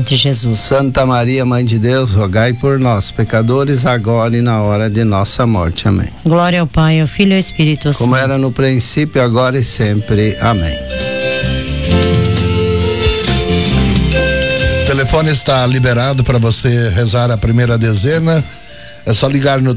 ventre, Jesus. Santa Maria, Mãe de Deus, rogai por nós, pecadores, agora e na hora de nossa morte. Amém. Glória ao Pai, ao Filho e ao Espírito Santo. Como era no princípio, agora e sempre. Amém. O telefone está liberado para você rezar a primeira dezena. É só ligar no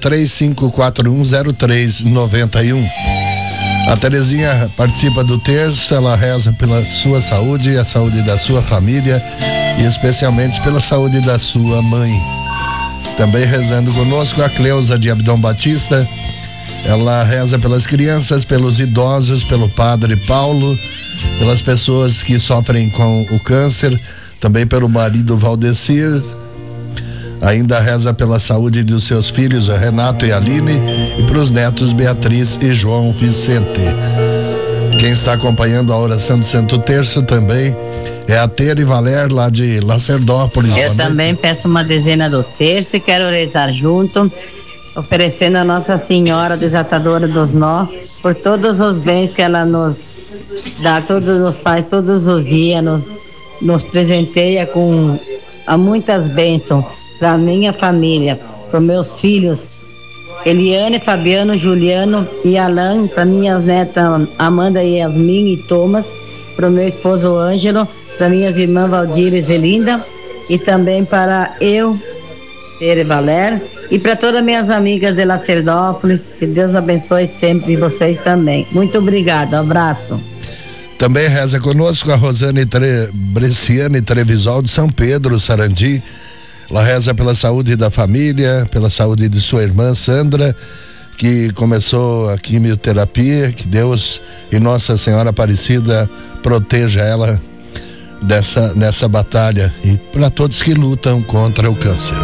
35410391. A Terezinha participa do terço, ela reza pela sua saúde, a saúde da sua família e especialmente pela saúde da sua mãe. Também rezando conosco a Cleusa de Abdom Batista. Ela reza pelas crianças, pelos idosos, pelo Padre Paulo, pelas pessoas que sofrem com o câncer, também pelo marido Valdecir. Ainda reza pela saúde dos seus filhos, Renato e Aline, e para os netos Beatriz e João Vicente. Quem está acompanhando a oração do Santo Terço também é a Tere Valer, lá de Lacerdópolis. Eu também peço uma dezena do terço e quero rezar junto, oferecendo a Nossa Senhora Desatadora dos Nós por todos os bens que ela nos dá, nos faz todos os dias, nos presenteia com muitas bênçãos para minha família, para meus filhos Eliane, Fabiano, Juliano e Alan, para minhas netas Amanda, Yasmin e Thomas, para o meu esposo Ângelo, para minhas irmãs Valdir e Zelinda, e também para eu, Tere Valer, e para todas minhas amigas de Lacerdópolis. Que Deus abençoe sempre vocês também. Muito obrigada, abraço. Também reza conosco a Rosane Bresciane Trevisol de São Pedro, Sarandi. Ela reza pela saúde da família, pela saúde de sua irmã Sandra, que começou a quimioterapia. Que Deus e Nossa Senhora Aparecida proteja ela nessa batalha, e para todos que lutam contra o câncer.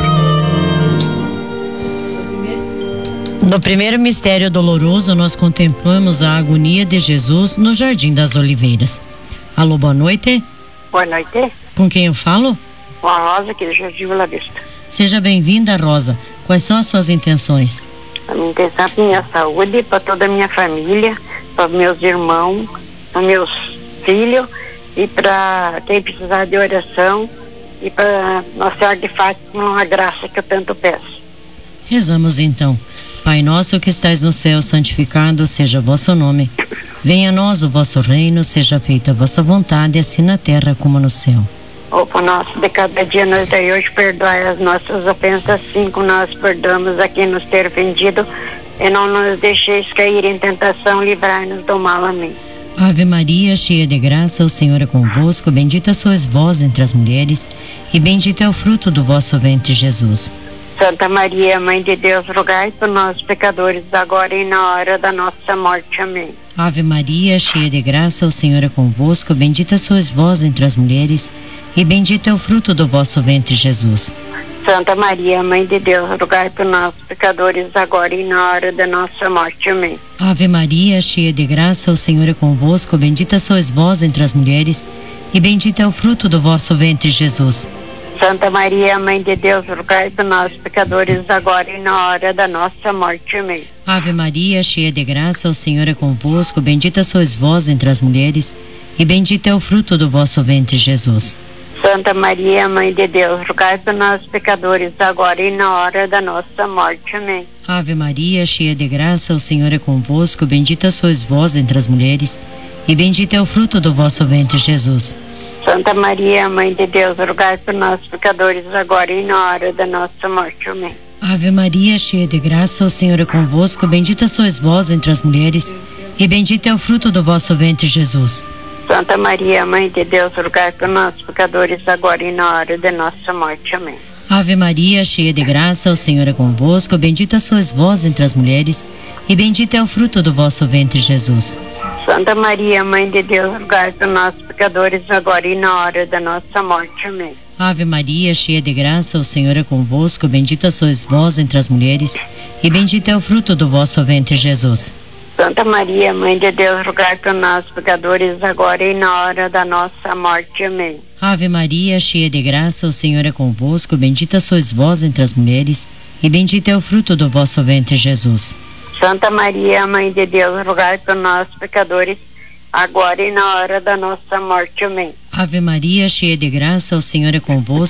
No primeiro mistério doloroso, nós contemplamos a agonia de Jesus no Jardim das Oliveiras. Alô, boa noite. Boa noite. Com quem eu falo? Com a Rosa, aqui do Jardim Bela Vista. Seja bem-vinda, Rosa. Quais são as suas intenções? A minha intenção é para minha saúde, para toda a minha família, para meus irmãos, para meus filhos, e para quem precisar de oração, e para Nossa Senhora de Fátima, uma graça que eu tanto peço. Rezamos então. Pai nosso que estais no céu, santificado seja o vosso nome. Venha a nós o vosso reino, seja feita a vossa vontade, assim na terra como no céu. O pão nosso de cada dia nos dai hoje, perdoai as nossas ofensas, assim como nós perdoamos a quem nos ter ofendido, e não nos deixeis cair em tentação, livrai-nos do mal. Amém. Ave Maria, cheia de graça, o Senhor é convosco, bendita sois vós entre as mulheres, e bendito é o fruto do vosso ventre, Jesus. Santa Maria, Mãe de Deus, rogai por nós, pecadores, agora e na hora da nossa morte. Amém. Ave Maria, cheia de graça, o Senhor é convosco, bendita sois vós entre as mulheres, e bendito é o fruto do vosso ventre, Jesus. Santa Maria, Mãe de Deus, rogai por nós, pecadores, agora e na hora da nossa morte. Amém. Ave Maria, cheia de graça, o Senhor é convosco, bendita sois vós entre as mulheres, e bendito é o fruto do vosso ventre, Jesus. Santa Maria, Mãe de Deus, rogai por nós, pecadores, agora e na hora da nossa morte. Amém. Ave Maria, cheia de graça, o Senhor é convosco, bendita sois vós entre as mulheres, e bendito é o fruto do vosso ventre, Jesus. Santa Maria, Mãe de Deus, rogai por nós, pecadores, agora e na hora da nossa morte. Amém. Ave Maria, cheia de graça, o Senhor é convosco, bendita sois vós entre as mulheres, e bendito é o fruto do vosso ventre, Jesus. Santa Maria, Mãe de Deus, rogai por nós, pecadores, agora e na hora da nossa morte. Amém. Ave Maria, cheia de graça, o Senhor é convosco, bendita sois vós entre as mulheres, e bendito é o fruto do vosso ventre, Jesus. Santa Maria, Mãe de Deus, rogai por nós, pecadores, agora e na hora da nossa morte. Amém. Ave Maria, cheia de graça, o Senhor é convosco, bendita sois vós entre as mulheres, e bendito é o fruto do vosso ventre, Jesus. Santa Maria, Mãe de Deus, rogai por nós, pecadores, agora e na hora da nossa morte. Amém. Ave Maria, cheia de graça, o Senhor é convosco, bendita sois vós entre as mulheres, e bendito é o fruto do vosso ventre, Jesus. Santa Maria, Mãe de Deus, rogai por nós, pecadores, agora e na hora da nossa morte. Amém. Ave Maria, cheia de graça, o Senhor é convosco, bendita sois vós entre as mulheres, e bendito é o fruto do vosso ventre, Jesus. Santa Maria, Mãe de Deus, rogai por nós, pecadores, agora e na hora da nossa morte. Amém. Ave Maria, cheia de graça, o Senhor é convosco.